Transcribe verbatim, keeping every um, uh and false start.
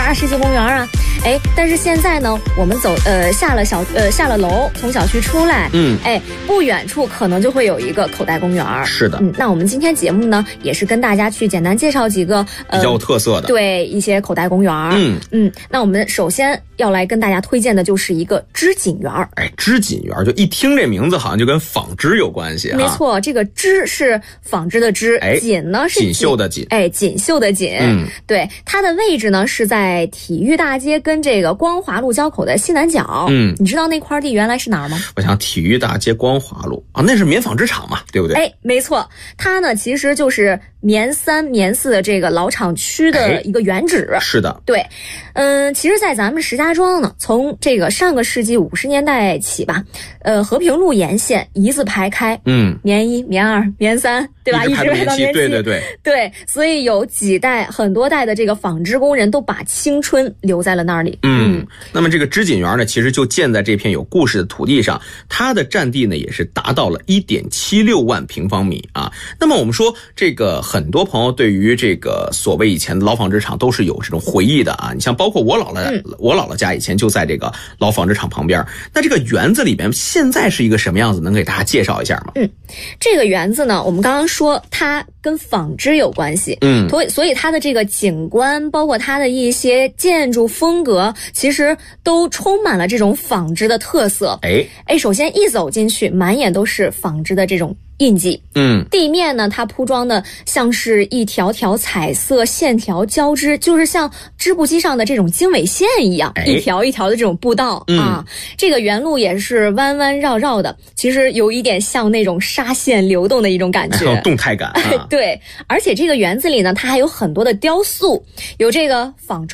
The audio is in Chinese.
啊，世纪公园啊。哎，但是现在呢，我们走呃下了小呃下了楼，从小区出来，嗯，哎，不远处可能就会有一个口袋公园。 是的， 嗯，那我们今天节目呢，也是跟大家去简单介绍几个呃比较有特色的， 对一些口袋公园。嗯嗯，那我们首先要来跟大家推荐的就是一个织锦园。 哎，织锦园就一听这名字好像就跟纺织有关系啊。 没错，这个织是纺织的织，哎，锦呢是锦绣的锦， 哎，锦绣的锦。嗯，对，它的位置呢是在体育大街跟这个光华路交口的西南角。嗯，你知道那块地原来是哪儿吗？ 我想体育大街光华路啊，那是棉纺织厂嘛，对不对？ 哎，没错，它呢其实就是棉三、棉四的这个老厂区的一个原址。 哎、是的， 对，嗯，其实，在咱们石家庄呢，从这个上个世纪五十年代起吧，呃，和平路沿线一字排开，嗯，棉一、棉二、棉三，对吧？一直排到棉七， 对对对对，所以有几代、很多代的这个纺织工人都把青春留在了那里。 嗯，嗯那么这个织锦园呢，其实就建在这片有故事的土地上，它的占地呢也是达到了 一点七六万平方米啊。那么我们说，这个很多朋友对于这个所谓以前的老纺织厂都是有这种回忆的啊。你像包括我姥姥、嗯、我姥姥家以前就在这个老纺织厂旁边。那这个园子里边现在是一个什么样子？能给大家介绍一下吗？ 嗯，这个园子呢，我们刚刚说它跟纺织有关系，嗯，所以所以它的这个景观，包括它的一些建筑风格，其实都充满了这种纺织的特色。哎哎，首先一走进去，满眼都是纺织的这种印记。嗯，地面呢，它铺装的像是一条条彩色线条交织，就是像织布机上的这种经纬线一样，哎、一条一条的这种步道、嗯、啊。这个原路也是弯弯绕绕的，其实有一点像那种纱线流动的一种感觉， 动态感、啊。 对，而且这个园子里呢，它还有很多的雕塑，有这个纺